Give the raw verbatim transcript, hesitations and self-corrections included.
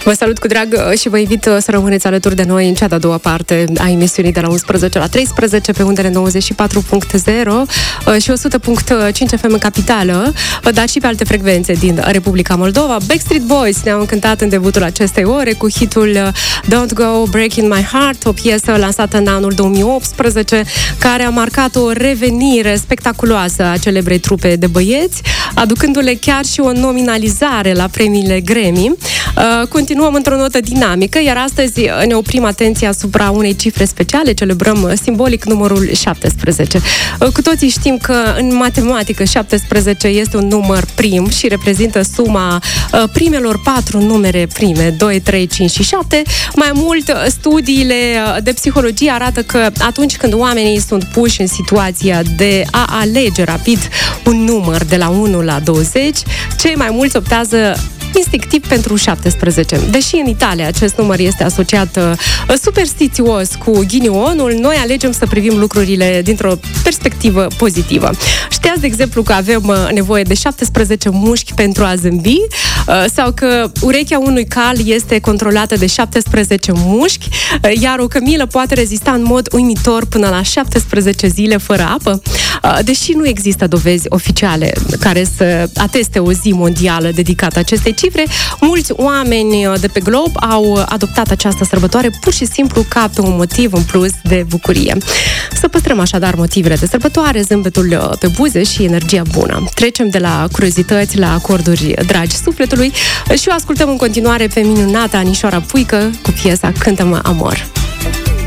Vă salut cu drag și vă invit să rămâneți alături de noi în cea de-a doua parte a emisiunii de la unsprezece la treisprezece pe undele nouăzeci și patru punct zero și o sută punct cinci F M în capitală, dar și pe alte frecvențe din Republica Moldova. Backstreet Boys ne-au încântat în debutul acestei ore cu hitul Don't Go Breaking My Heart, o piesă lansată în anul două mii optsprezece, care a marcat o revenire spectaculoasă a celebrei trupe de băieți, aducându-le chiar și o nominalizare la premiile Grammy. Continuăm într-o notă dinamică, iar astăzi ne oprim atenția asupra unei cifre speciale, celebrăm simbolic numărul șaptesprezece. Cu toții știm că în matematică șaptesprezece este un număr prim și reprezintă suma primelor patru numere prime, doi, trei, cinci și șapte. Mai mult, studiile de psihologie arată că atunci când oamenii sunt puși în situația de a alege rapid un număr de la unu la douăzeci, cei mai mulți optează instinctiv pentru șaptesprezece. Deși în Italia acest număr este asociat uh, superstițios cu ghinionul, noi alegem să privim lucrurile dintr-o perspectivă pozitivă. Știați, de exemplu, că avem uh, nevoie de șaptesprezece mușchi pentru a zâmbi, uh, sau că urechea unui cal este controlată de șaptesprezece mușchi, uh, iar o cămilă poate rezista în mod uimitor până la șaptesprezece zile fără apă. Uh, deși nu există dovezi oficiale care să ateste o zi mondială dedicată acestei cifre, mulți oameni de pe glob au adoptat această sărbătoare pur și simplu ca pe un motiv în plus de bucurie. Să păstrăm așadar motivele de sărbătoare, zâmbetul pe buze și energia bună. Trecem de la curiozități la acorduri dragi sufletului și o ascultăm în continuare pe minunata Anișoara Puică cu piesa Cântă-mă Amor.